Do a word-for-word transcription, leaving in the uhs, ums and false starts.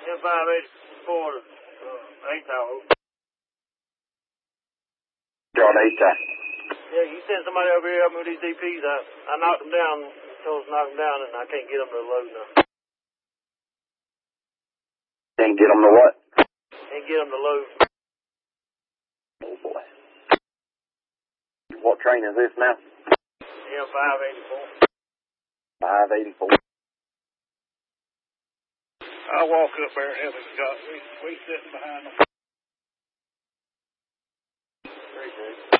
Yeah, five eighty-four, uh, eight hour. John eight time. Yeah, you sent somebody over here to help me with these D Ps. I, I knocked them down, told us to knock them down, and I can't get them to load now. Can't get them to what? Can't get them to load. Oh boy. What train is this now? Yeah, five eighty-four. five eighty-four. I'll walk up there and help him, Scott. We, we sitting behind them. Appreciate it.